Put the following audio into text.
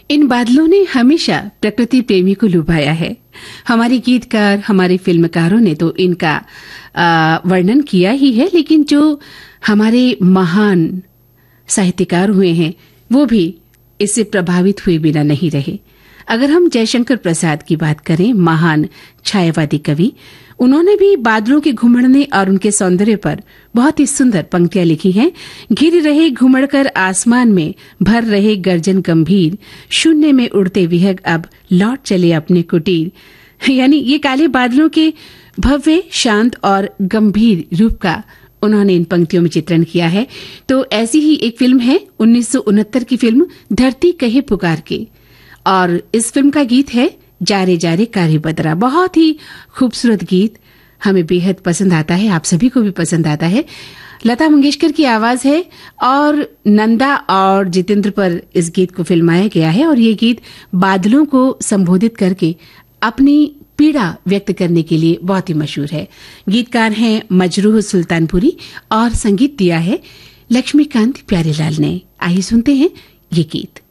इन बादलों ने हमेशा प्रकृति प्रेमी को लुभाया है। हमारे गीतकार, हमारे फिल्मकारों ने तो इनका वर्णन किया ही है, लेकिन जो हमारे महान साहित्यकार हुए हैं वो भी इससे प्रभावित हुए बिना नहीं रहे। अगर हम जयशंकर प्रसाद की बात करें, महान छायावादी कवि, उन्होंने भी बादलों के घुमड़ने और उनके सौंदर्य पर बहुत ही सुंदर पंक्तियां लिखी हैं। घिर रहे घुमड़कर आसमान में, भर रहे गर्जन गंभीर, शून्य में उड़ते विहग अब लौट चले अपने कुटीर। यानी ये काले बादलों के भव्य, शांत और गंभीर रूप का उन्होंने इन पंक्तियों में चित्रण किया है। तो ऐसी ही एक फिल्म है 1969 की फिल्म धरती कहे पुकार के, और इस फिल्म का गीत है जारे जारे कारे बदरा। बहुत ही खूबसूरत गीत, हमें बेहद पसंद आता है, आप सभी को भी पसंद आता है। लता मंगेशकर की आवाज है और नंदा और जितेंद्र पर इस गीत को फिल्माया गया है, और ये गीत बादलों को संबोधित करके अपनी पीड़ा व्यक्त करने के लिए बहुत ही मशहूर है। गीतकार हैं मजरूह सुल्तानपुरी और संगीत दिया है लक्ष्मीकांत प्यारेलाल ने। आइए सुनते हैं ये गीत।